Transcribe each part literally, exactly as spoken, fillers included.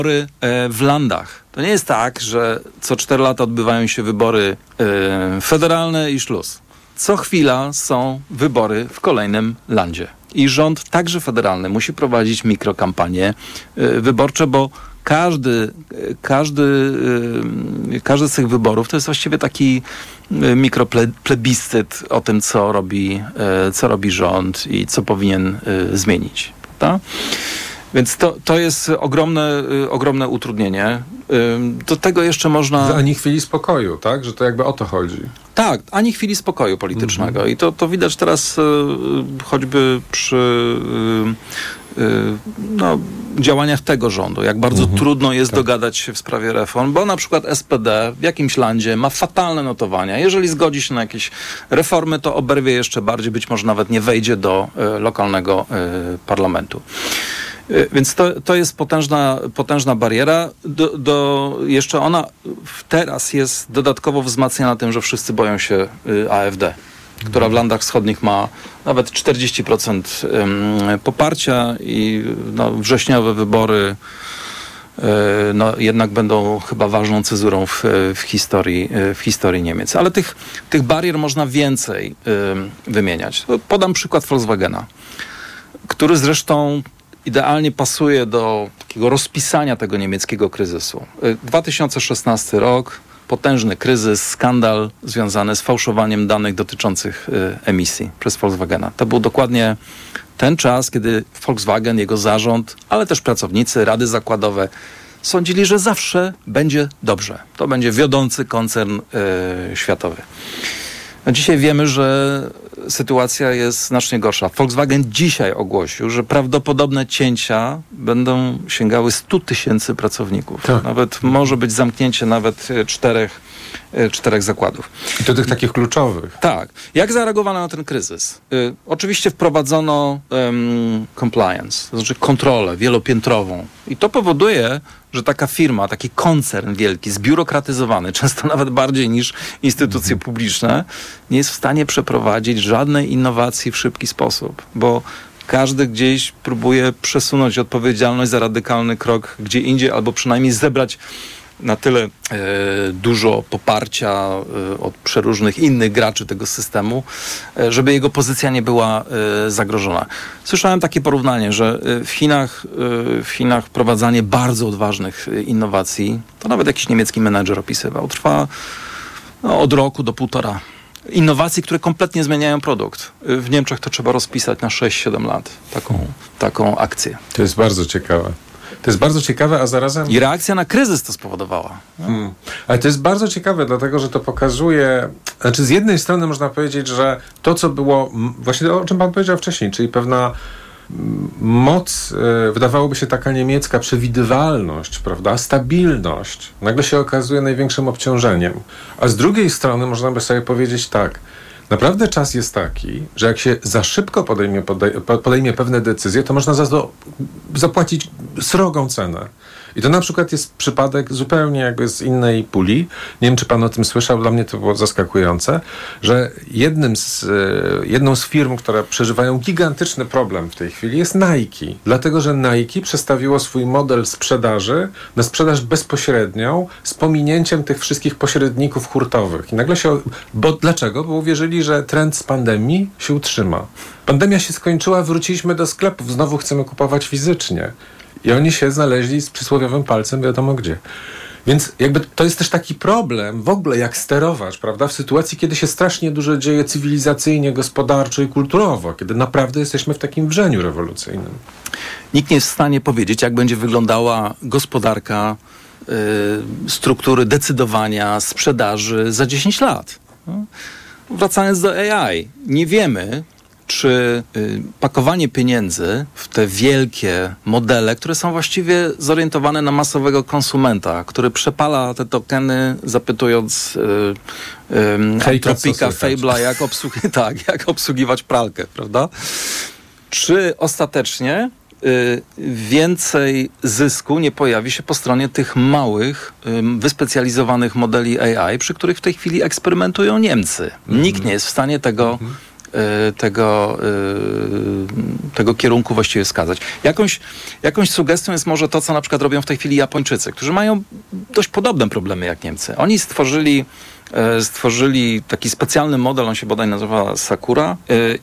w landach. To nie jest tak, że co cztery lata odbywają się wybory federalne i szluz. Co chwila są wybory w kolejnym landzie. I rząd, także federalny, musi prowadzić mikrokampanie wyborcze, bo każdy, każdy, każdy z tych wyborów to jest właściwie taki mikroplebiscyt o tym, co robi, co robi rząd i co powinien zmienić. Prawda? Więc to, to jest ogromne, ogromne utrudnienie. Do tego jeszcze można... Ani chwili spokoju, tak? Że to jakby o to chodzi. Tak, ani chwili spokoju politycznego. Mhm. I to, to widać teraz choćby przy no, działaniach tego rządu. Jak bardzo mhm. trudno jest tak. dogadać się w sprawie reform, bo na przykład S P D w jakimś landzie ma fatalne notowania. Jeżeli zgodzi się na jakieś reformy, to oberwie jeszcze bardziej, być może nawet nie wejdzie do lokalnego parlamentu. Więc to, to jest potężna, potężna bariera. Do, do, jeszcze ona teraz jest dodatkowo wzmacniana tym, że wszyscy boją się A F D, która w landach wschodnich ma nawet czterdzieści procent poparcia i no, wrześniowe wybory no, jednak będą chyba ważną cezurą w, w, historii, w historii Niemiec. Ale tych, tych barier można więcej wymieniać. Podam przykład Volkswagena, który zresztą idealnie pasuje do takiego rozpisania tego niemieckiego kryzysu. dwa tysiące szesnasty rok, potężny kryzys, skandal związany z fałszowaniem danych dotyczących y, emisji przez Volkswagena. To był dokładnie ten czas, kiedy Volkswagen, jego zarząd, ale też pracownicy, rady zakładowe sądzili, że zawsze będzie dobrze. To będzie wiodący koncern y, światowy. No dzisiaj wiemy, że sytuacja jest znacznie gorsza. Volkswagen dzisiaj ogłosił, że prawdopodobne cięcia będą sięgały stu tysięcy pracowników. Tak. Nawet może być zamknięcie nawet czterech, czterech zakładów. I to tych takich kluczowych. Tak. Jak zareagowano na ten kryzys? Y, oczywiście wprowadzono um, compliance, to znaczy kontrolę wielopiętrową. I to powoduje, że taka firma, taki koncern wielki, zbiurokratyzowany, często nawet bardziej niż instytucje publiczne, nie jest w stanie przeprowadzić żadnej innowacji w szybki sposób, bo każdy gdzieś próbuje przesunąć odpowiedzialność za radykalny krok gdzie indziej, albo przynajmniej zebrać na tyle e, dużo poparcia e, od przeróżnych innych graczy tego systemu, e, żeby jego pozycja nie była e, zagrożona. Słyszałem takie porównanie, że w Chinach, e, w Chinach wprowadzanie bardzo odważnych innowacji, to nawet jakiś niemiecki menedżer opisywał, trwa no, od roku do półtora. Innowacji, które kompletnie zmieniają produkt. W Niemczech to trzeba rozpisać na sześć siedem lat. Taką, taką akcję. To jest bardzo ciekawe. To jest bardzo ciekawe, a zarazem... I reakcja na kryzys to spowodowała. Hmm. Ale to jest bardzo ciekawe, dlatego, że to pokazuje... Znaczy z jednej strony można powiedzieć, że to, co było... Właśnie o czym pan powiedział wcześniej, czyli pewna moc, wydawałoby się taka niemiecka przewidywalność, prawda, stabilność, nagle się okazuje największym obciążeniem. A z drugiej strony można by sobie powiedzieć tak, naprawdę czas jest taki, że jak się za szybko podejmie, podejmie pewne decyzje, to można za to zapłacić srogą cenę. I to na przykład jest przypadek zupełnie jakby z innej puli. Nie wiem, czy pan o tym słyszał, dla mnie to było zaskakujące, że jednym z, jedną z firm, które przeżywają gigantyczny problem w tej chwili jest Nike. Dlatego, że Nike przestawiło swój model sprzedaży na sprzedaż bezpośrednią z pominięciem tych wszystkich pośredników hurtowych. I nagle się... Bo dlaczego? Bo uwierzyli, że trend z pandemii się utrzyma. Pandemia się skończyła, wróciliśmy do sklepów, znowu chcemy kupować fizycznie. I oni się znaleźli z przysłowiowym palcem wiadomo gdzie. Więc jakby to jest też taki problem w ogóle jak sterować, prawda? W sytuacji, kiedy się strasznie dużo dzieje cywilizacyjnie, gospodarczo i kulturowo, kiedy naprawdę jesteśmy w takim wrzeniu rewolucyjnym. Nikt nie jest w stanie powiedzieć, jak będzie wyglądała gospodarka, yy, struktury decydowania, sprzedaży za dziesięć lat. No. Wracając do A I, nie wiemy, czy y, pakowanie pieniędzy w te wielkie modele, które są właściwie zorientowane na masowego konsumenta, który przepala te tokeny, zapytując y, y, Antropika, Fable'a, jak, obsługi- tak, jak obsługiwać pralkę, prawda? Czy ostatecznie y, więcej zysku nie pojawi się po stronie tych małych, y, wyspecjalizowanych modeli A I, przy których w tej chwili eksperymentują Niemcy. Mm-hmm. Nikt nie jest w stanie tego mm-hmm. tego, tego kierunku właściwie wskazać. Jakąś, jakąś sugestią jest może to, co na przykład robią w tej chwili Japończycy, którzy mają dość podobne problemy jak Niemcy. Oni stworzyli stworzyli taki specjalny model, on się bodaj nazywa Sakura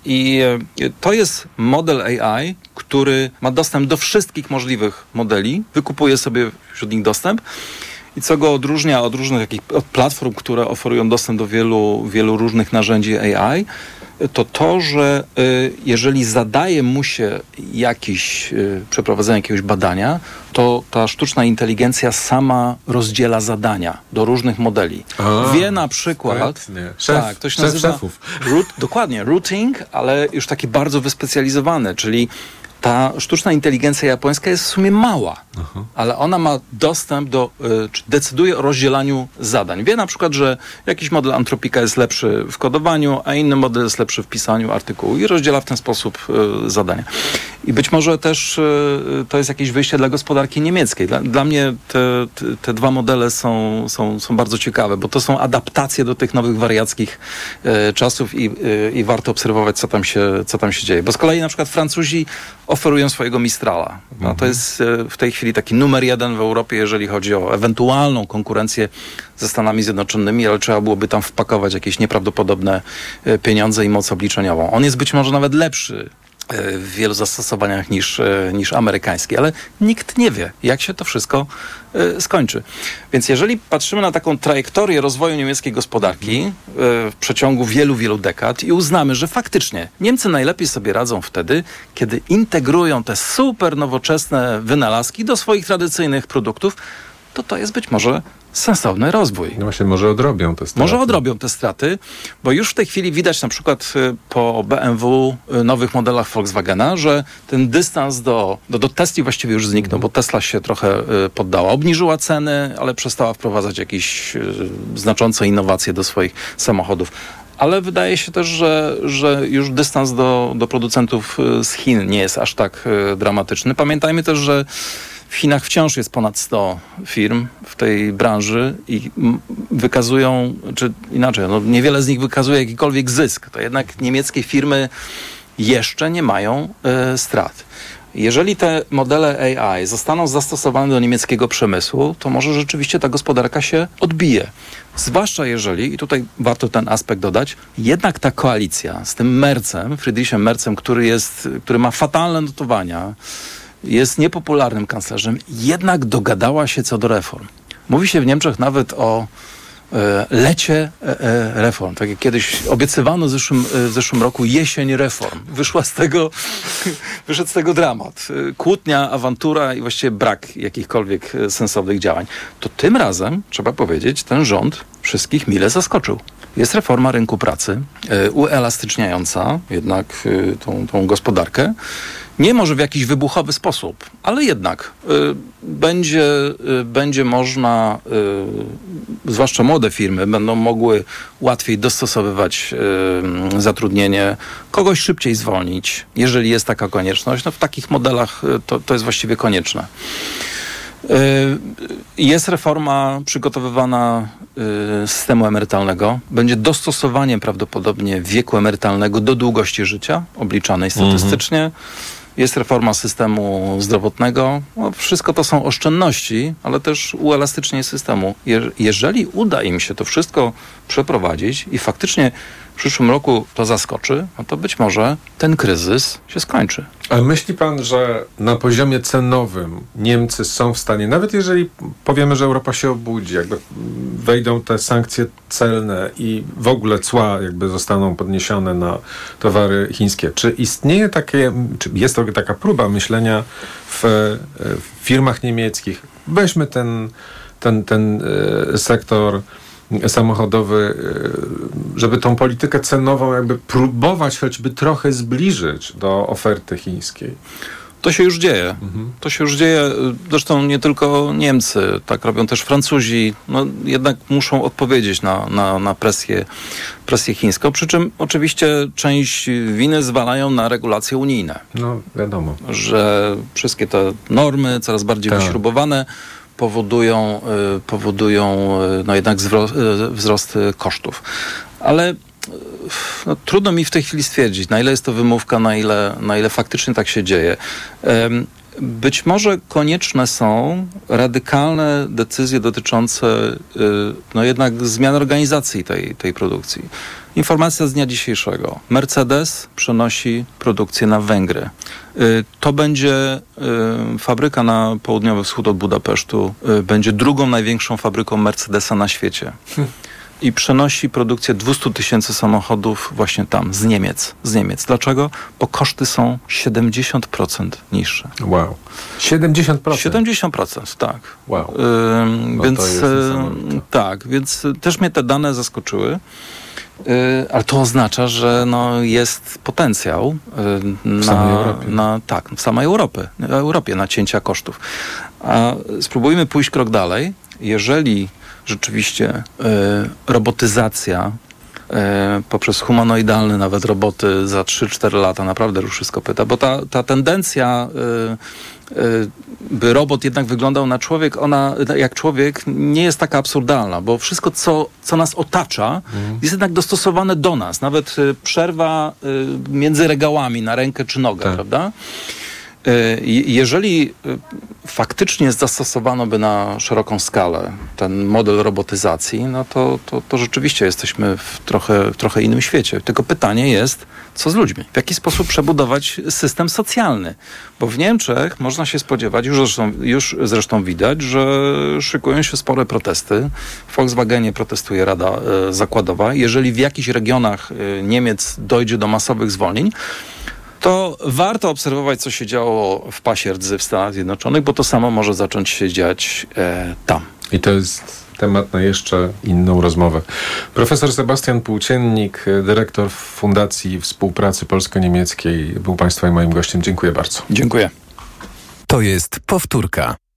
i to jest model A I, który ma dostęp do wszystkich możliwych modeli, wykupuje sobie wśród nich dostęp i co go odróżnia od różnych jakich, od platform, które oferują dostęp do wielu, wielu różnych narzędzi A I, to to, że y, jeżeli zadaje mu się jakiś, y, przeprowadzenie jakiegoś badania, to ta sztuczna inteligencja sama rozdziela zadania do różnych modeli. A, Wie na przykład... Szef, tak, to się szef nazywa szefów. Root, dokładnie, routing, ale już taki bardzo wyspecjalizowany, czyli ta sztuczna inteligencja japońska jest w sumie mała, Aha. ale ona ma dostęp do, y, czy decyduje o rozdzielaniu zadań. Wie na przykład, że jakiś model Antropika jest lepszy w kodowaniu, a inny model jest lepszy w pisaniu artykułu i rozdziela w ten sposób y, zadania. I być może też y, to jest jakieś wyjście dla gospodarki niemieckiej. Dla, dla mnie te, te, te dwa modele są, są, są bardzo ciekawe, bo to są adaptacje do tych nowych wariackich y, czasów i, y, i warto obserwować, co tam się, co tam się dzieje. Bo z kolei na przykład Francuzi oferują swojego Mistrala. No, to jest w tej chwili taki numer jeden w Europie, jeżeli chodzi o ewentualną konkurencję ze Stanami Zjednoczonymi, ale trzeba byłoby tam wpakować jakieś nieprawdopodobne pieniądze i moc obliczeniową. On jest być może nawet lepszy w wielu zastosowaniach niż, niż amerykański, ale nikt nie wie, jak się to wszystko y, skończy. Więc jeżeli patrzymy na taką trajektorię rozwoju niemieckiej gospodarki y, w przeciągu wielu, wielu dekad i uznamy, że faktycznie Niemcy najlepiej sobie radzą wtedy, kiedy integrują te super nowoczesne wynalazki do swoich tradycyjnych produktów, to to jest być może sensowny rozwój. No właśnie, może odrobią te straty. Może odrobią te straty, bo już w tej chwili widać na przykład po B M W, nowych modelach Volkswagena, że ten dystans do, do, do Tesli właściwie już zniknął, bo Tesla się trochę poddała. Obniżyła ceny, ale przestała wprowadzać jakieś znaczące innowacje do swoich samochodów. Ale wydaje się też, że, że już dystans do, do producentów z Chin nie jest aż tak dramatyczny. Pamiętajmy też, że w Chinach wciąż jest ponad sto firm w tej branży i wykazują, czy inaczej, no niewiele z nich wykazuje jakikolwiek zysk. To jednak niemieckie firmy jeszcze nie mają y, strat. Jeżeli te modele A I zostaną zastosowane do niemieckiego przemysłu, to może rzeczywiście ta gospodarka się odbije. Zwłaszcza jeżeli, i tutaj warto ten aspekt dodać, jednak ta koalicja z tym Merzem, Friedrichem Merzem, który jest, który ma fatalne notowania, jest niepopularnym kanclerzem, jednak dogadała się co do reform. Mówi się w Niemczech nawet o e, lecie e, e, reform. Tak jak kiedyś obiecywano w zeszłym, e, w zeszłym roku jesień reform. Wyszła z tego, wyszedł z tego dramat. Kłótnia, awantura i właściwie brak jakichkolwiek sensownych działań. To tym razem, trzeba powiedzieć, ten rząd wszystkich mile zaskoczył. Jest reforma rynku pracy, e, uelastyczniająca jednak e, tą, tą gospodarkę. Nie może w jakiś wybuchowy sposób, ale jednak y, będzie, y, będzie można, y, zwłaszcza młode firmy, będą mogły łatwiej dostosowywać y, zatrudnienie, kogoś szybciej zwolnić, jeżeli jest taka konieczność. No w takich modelach y, to, to jest właściwie konieczne. Y, jest reforma przygotowywana y, systemu emerytalnego. Będzie dostosowanie prawdopodobnie wieku emerytalnego do długości życia, obliczanej statystycznie. Mhm. Jest reforma systemu zdrowotnego. No, wszystko to są oszczędności, ale też uelastycznienie systemu. Je- jeżeli uda im się to wszystko przeprowadzić i faktycznie w przyszłym roku to zaskoczy, no to być może ten kryzys się skończy. Ale myśli pan, że na poziomie cenowym Niemcy są w stanie, nawet jeżeli powiemy, że Europa się obudzi, jakby wejdą te sankcje celne i w ogóle cła jakby zostaną podniesione na towary chińskie, czy istnieje takie, czy jest to taka próba myślenia w, w firmach niemieckich? Weźmy ten, ten, ten sektor samochodowy, żeby tą politykę cenową jakby próbować choćby trochę zbliżyć do oferty chińskiej. To się już dzieje. Mhm. To się już dzieje. Zresztą nie tylko Niemcy, tak robią też Francuzi. No, jednak muszą odpowiedzieć na, na, na presję, presję chińską. Przy czym oczywiście część winy zwalają na regulacje unijne. No wiadomo. Że wszystkie te normy coraz bardziej tak. wyśrubowane powodują, powodują no jednak wzrost, wzrost kosztów. Ale no, trudno mi w tej chwili stwierdzić, na ile jest to wymówka, na ile, na ile faktycznie tak się dzieje. Być może konieczne są radykalne decyzje dotyczące no jednak zmian organizacji tej, tej produkcji. Informacja z dnia dzisiejszego. Mercedes przenosi produkcję na Węgry. To będzie fabryka na południowy wschód od Budapesztu. Będzie drugą największą fabryką Mercedesa na świecie. I przenosi produkcję dwieście tysięcy samochodów właśnie tam, z Niemiec. Z Niemiec. Dlaczego? Bo koszty są siedemdziesiąt procent niższe. Wow. siedemdziesiąt procent? siedemdziesiąt procent, tak. Wow. Yy, no więc, yy, tak, więc też mnie te dane zaskoczyły. Yy, ale to oznacza, że no, jest potencjał yy, na, w samej Europie. Na, tak, w samej Europie, Europie na cięcia kosztów. A spróbujmy pójść krok dalej. Jeżeli rzeczywiście y, robotyzacja y, poprzez humanoidalne nawet roboty za trzy cztery lata naprawdę ruszy z kopyta, bo ta, ta tendencja y, y, by robot jednak wyglądał na człowiek, ona jak człowiek nie jest taka absurdalna, bo wszystko, co, co nas otacza, mhm. jest jednak dostosowane do nas. Nawet y, przerwa y, między regałami na rękę czy nogę, tak. prawda? Jeżeli faktycznie zastosowano by na szeroką skalę ten model robotyzacji, no to, to, to rzeczywiście jesteśmy w trochę, w trochę innym świecie. Tylko pytanie jest, co z ludźmi? W jaki sposób przebudować system socjalny? Bo w Niemczech można się spodziewać, już zresztą, już zresztą widać, że szykują się spore protesty. W Volkswagenie protestuje Rada e, Zakładowa. Jeżeli w jakichś regionach e, Niemiec dojdzie do masowych zwolnień, to warto obserwować, co się działo w pasie rdzy w Stanach Zjednoczonych, bo to samo może zacząć się dziać e, tam. I to jest temat na jeszcze inną rozmowę. Profesor Sebastian Płóciennik, dyrektor Fundacji Współpracy Polsko-Niemieckiej, był Państwa i moim gościem. Dziękuję bardzo. Dziękuję. To jest powtórka.